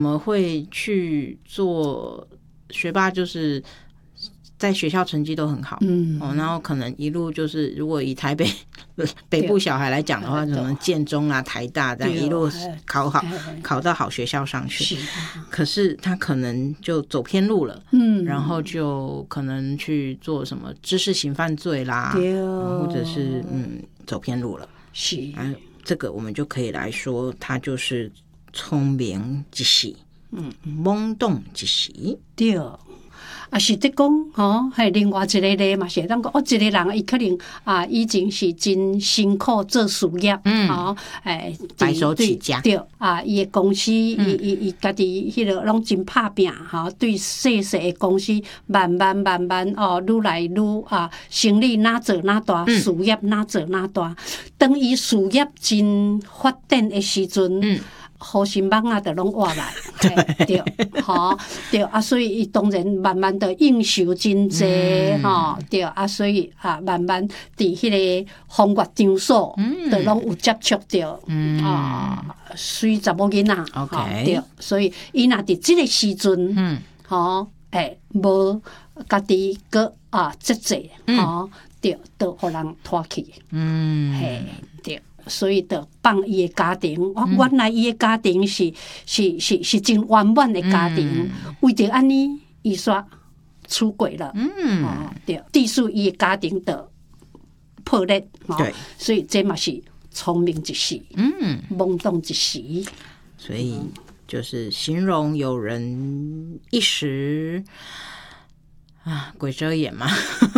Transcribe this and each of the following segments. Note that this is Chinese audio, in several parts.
我们会去做学霸，就是在学校成绩都很好，然后可能一路就是如果以台北北部小孩来讲的话，可能建中啦、台大这样一路考好，考到好学校上去。可是他可能就走偏路了，然后就可能去做什么知识型犯罪啦，或者是走偏路了。是，这个我们就可以来说，他就是聪明一时，懵懂一时。 对。啊，是得讲吼，还另外一个例嘛，是当讲一个人伊可能以前是真辛苦做事业， 白手起家， 对伊的公司，伊家己迄个拢真拍拼，对细细的公司慢慢愈来愈生意哪做哪大，事业哪做哪大。当伊事业真发展的时阵，好心帮就拢活来，对，对所以伊当然慢慢的应酬真济，对所以慢慢伫迄个风月场所，就拢有接触到，水查某囡仔，对，所以伊若伫即个时阵，无家己个节制，对，都互人拖去，对。所以就放伊的家庭，原来伊的家庭是真圆满的家庭，为着安尼，伊煞出轨了，对，致使伊的家庭的破裂，对，所以这嘛是聪明一时，懵懂一时， 所以就是形容有人一时鬼遮眼嘛。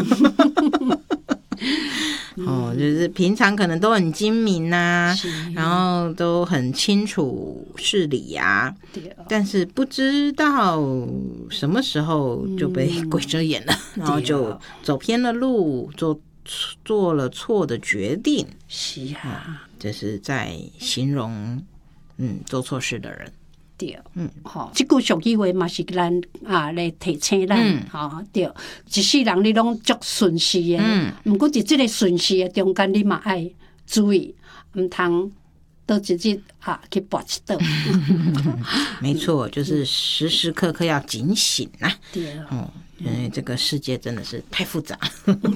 就是平常可能都很精明然后都很清楚事理但是不知道什么时候就被鬼遮眼了，然后就走偏了路，做了错的决定。 是这是在形容做错事的人。 对，这句俗语话嘛是咱来提醒咱，对，一世人你拢足顺势的，不过伫这个顺势的中间，你嘛爱注意，唔通倒一日去跋一倒。 没错，就是时时刻刻要警醒对， 因为这个世界真的是太复杂。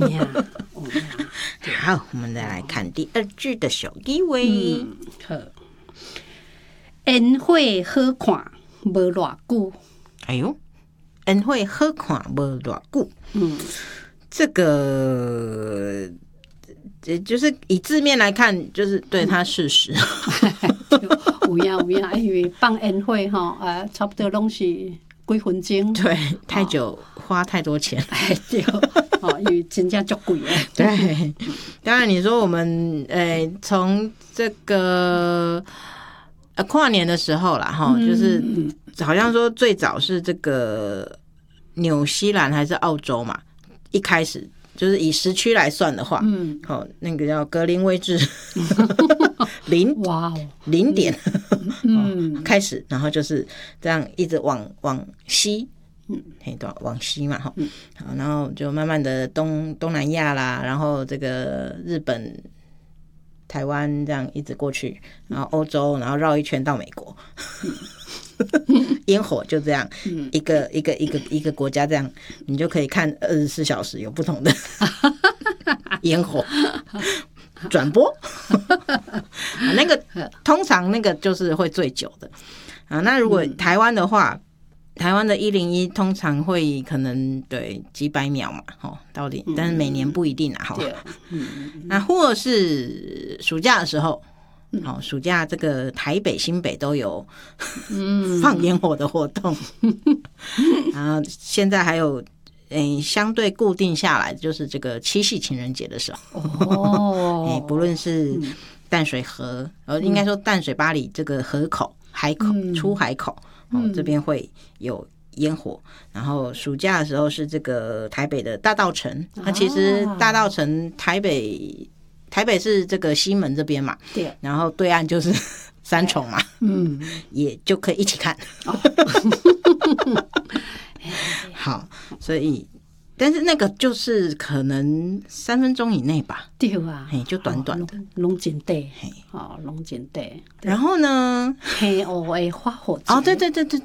好，我们再来看第二句的小语尾。 好。烟火好看无偌久， 哎呦，烟火好看无偌久，这个就是以字面来看，就是对它事实。 有影，因为放烟火差不多拢是几分钟， 对，太久花太多钱， 对，因为真正足贵的。 对，当然你说我们从这个。跨年的时候啦，就是好像说最早是这个纽西兰还是澳洲嘛，一开始就是以时区来算的话，那个叫格林威治0点，开始，然后就是这样一直往西，往西嘛，然后就慢慢的东南亚啦，然后这个日本。台湾这样一直过去，然后欧洲，然后绕一圈到美国，烟火就这样一个国家这样，你就可以看24小时有不同的烟火转播。那个通常那个就是会最久的那如果台湾的话。台湾的101通常会可能对几百秒嘛，到底，但是每年不一定那或者是暑假的时候，暑假这个台北、新北都有放烟火的活动，然后现在还有相对固定下来，就是这个七夕情人节的时候，不论是淡水河，应该说淡水巴黎这个河口、海口、出海口。这边会有烟火，然后暑假的时候是这个台北的大稻埕，那其实大稻埕台北是这个西门这边嘛，对，然后对岸就是三重嘛，也就可以一起看。好，所以但是那个就是可能3分钟以内吧， 对啊， 就短短的， 拢真短，拢真短。 然后呢， 黑黑的花火节， 对，